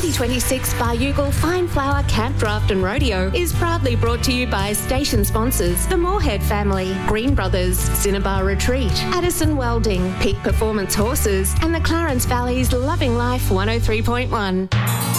2026 Baryugal Fine Flower Camp Draft and Rodeo is proudly brought to you by station sponsors the Moorhead family, Green Brothers, Cinnabar Retreat, Addison Welding, Peak Performance Horses, and the Clarence Valley's Loving Life 103.1.